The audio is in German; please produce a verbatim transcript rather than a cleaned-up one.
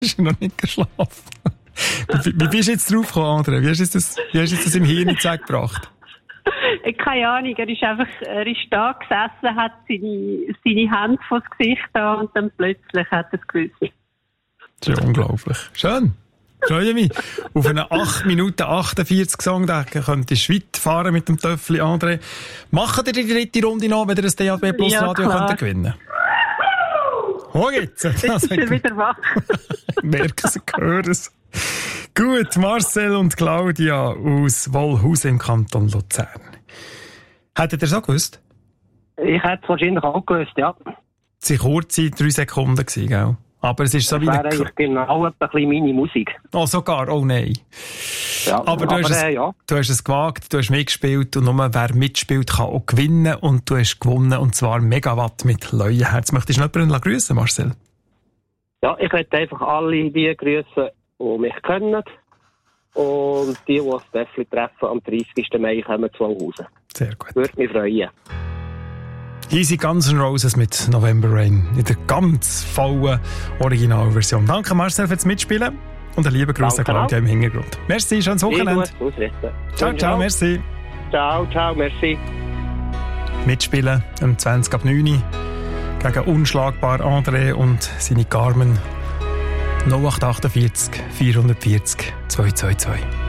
Ist er noch nicht geschlafen? Wie, wie bist du jetzt drauf gekommen, André? Wie hast du das, wie hast du das im Hirn zusammengebracht? Keine Ahnung, er ist einfach, er ist da gesessen, hat seine, seine Hände vors Gesicht da und dann plötzlich hat er es gewusst. Das ist ja unglaublich. Schön. Freue mich. Auf einen acht Minuten achtundvierzig Song, da könntest du weit fahren mit dem Töffli, André. Machen ihr die dritte Runde noch, wenn ihr das D A B Plus Ja, Radio könnt gewinnen? Wo geht's? Jetzt ist er wieder wach. Merken Sie, hören es. Gut, Marcel und Claudia aus Wollhausen im Kanton Luzern. Hättet ihr es auch gewusst? Ich hätte es wahrscheinlich auch gewusst, ja. Es waren kurze drei Sekunden gewesen, gell? Aber es ist so das wie wäre eine... eigentlich genau ein bisschen meine Musik. Oh, sogar? Oh nein. Ja, aber du, aber, hast es, äh, ja. du hast es gewagt, du hast mitgespielt und nur wer mitspielt, kann auch gewinnen. Und du hast gewonnen, und zwar Megawatt mit Leuenherz. Möchtest du noch jemanden grüßen, Marcel? Ja, ich möchte einfach alle die grüßen, die mich kennen. Und die, die das Töffli treffen, am dreißigsten Mai kommen zu Wollhausen. Sehr gut. Würde mich freuen. Easy Guns N' Roses mit November Rain in der ganz vollen Originalversion. Danke Marcel fürs Mitspielen und einen lieben Gruß an Claudia im Hintergrund. Merci, schönes Wochenende. Ciao, ciao, merci. Ciao, ciao, merci. Mitspielen am zwanzig ab neun gegen unschlagbar André und seine Carmen. null acht acht vier vierhundertvierzig zwei zwei zwei.